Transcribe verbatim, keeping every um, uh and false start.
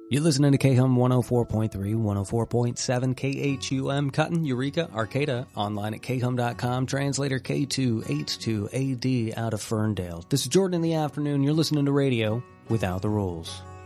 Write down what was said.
You're listening to K H U M one oh four point three, one oh four point seven K H U M, Cutton, Eureka, Arcata, online at K H U M dot com, translator K two eighty-two A D out of Ferndale. This is Jordan in the afternoon. You're listening to radio without the rules.